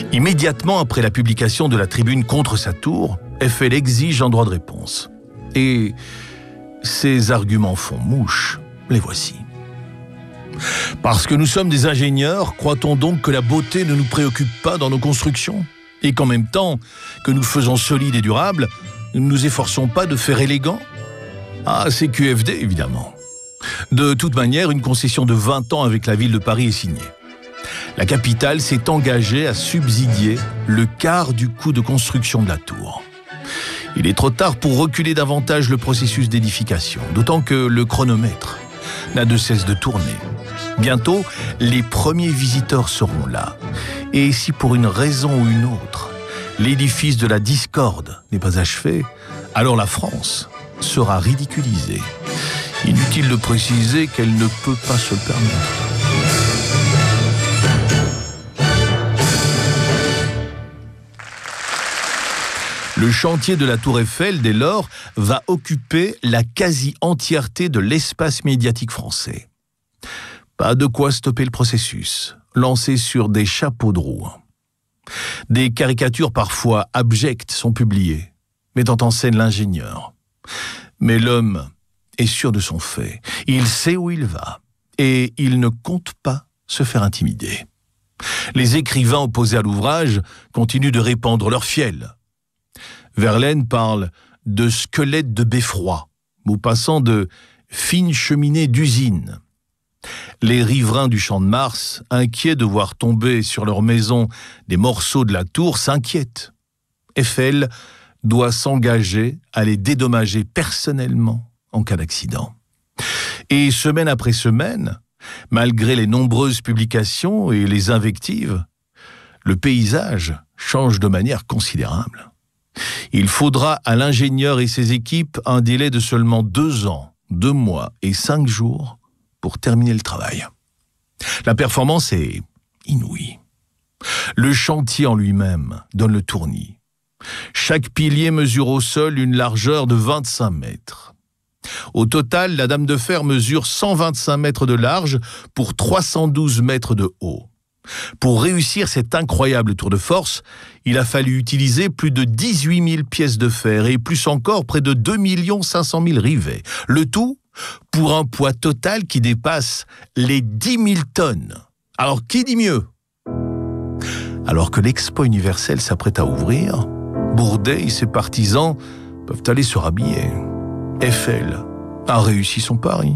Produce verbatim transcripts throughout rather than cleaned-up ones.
Immédiatement après la publication de la tribune contre sa tour, Eiffel exige un droit de réponse. Et ses arguments font mouche, les voici. Parce que nous sommes des ingénieurs, croit-on donc que la beauté ne nous préoccupe pas dans nos constructions? Et qu'en même temps que nous faisons solide et durable, nous ne nous efforçons pas de faire élégant? Ah, c'est Q F D, évidemment. De toute manière, une concession de vingt ans avec la ville de Paris est signée. La capitale s'est engagée à subsidier le quart du coût de construction de la tour. Il est trop tard pour reculer davantage le processus d'édification, d'autant que le chronomètre n'a de cesse de tourner. Bientôt, les premiers visiteurs seront là. Et si pour une raison ou une autre, l'édifice de la discorde n'est pas achevé, alors la France sera ridiculisée. Inutile de préciser qu'elle ne peut pas se le permettre. Le chantier de la Tour Eiffel, dès lors, va occuper la quasi-entièreté de l'espace médiatique français. Pas de quoi stopper le processus, lancé sur des chapeaux de roue. Des caricatures parfois abjectes sont publiées, mettant en scène l'ingénieur. Mais l'homme est sûr de son fait, il sait où il va, et il ne compte pas se faire intimider. Les écrivains opposés à l'ouvrage continuent de répandre leur fiel. Verlaine parle de squelette de beffroi, Maupassant de fine cheminée d'usine. Les riverains du Champ de Mars, inquiets de voir tomber sur leur maison des morceaux de la tour, s'inquiètent. Eiffel doit s'engager à les dédommager personnellement en cas d'accident. Et semaine après semaine, malgré les nombreuses publications et les invectives, le paysage change de manière considérable. Il faudra à l'ingénieur et ses équipes un délai de seulement deux ans, deux mois et cinq jours pour terminer le travail. La performance est inouïe. Le chantier en lui-même donne le tournis. Chaque pilier mesure au sol une largeur de vingt-cinq mètres. Au total, la Dame de Fer mesure cent vingt-cinq mètres de large pour trois cent douze mètres de haut. Pour réussir cette incroyable tour de force, il a fallu utiliser plus de dix-huit mille pièces de fer et plus encore près de deux millions cinq cent mille rivets. Le tout pour un poids total qui dépasse les dix mille tonnes. Alors qui dit mieux? Alors que l'Expo universelle s'apprête à ouvrir, Bourdet et ses partisans peuvent aller se rhabiller. Eiffel a réussi son pari.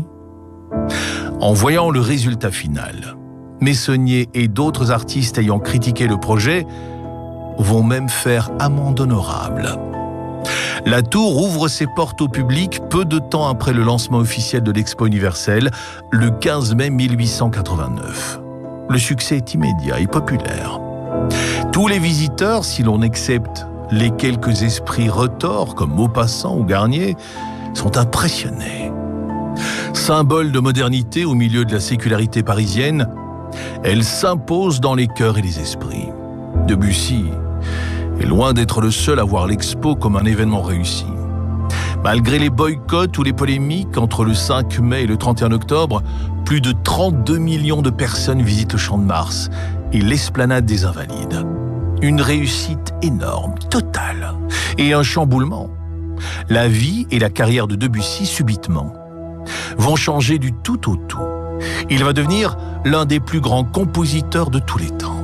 En voyant le résultat final, Meissonnier et d'autres artistes ayant critiqué le projet vont même faire amende honorable. La tour ouvre ses portes au public peu de temps après le lancement officiel de l'Expo universelle, le quinze mai mille huit cent quatre-vingt-neuf. Le succès est immédiat et populaire. Tous les visiteurs, si l'on accepte les quelques esprits retors comme Maupassant ou Garnier, sont impressionnés. Symbole de modernité au milieu de la sécularité parisienne, elle s'impose dans les cœurs et les esprits. Debussy est loin d'être le seul à voir l'Expo comme un événement réussi. Malgré les boycotts ou les polémiques entre le cinq mai et le trente et un octobre, plus de trente-deux millions de personnes visitent le Champ de Mars et l'esplanade des Invalides. Une réussite énorme, totale, et un chamboulement. La vie et la carrière de Debussy, subitement, vont changer du tout au tout. Il va devenir l'un des plus grands compositeurs de tous les temps.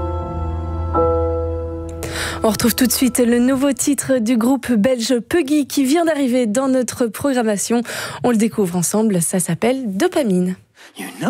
On retrouve tout de suite le nouveau titre du groupe belge Puggy qui vient d'arriver dans notre programmation. On le découvre ensemble, ça s'appelle Dopamine. You know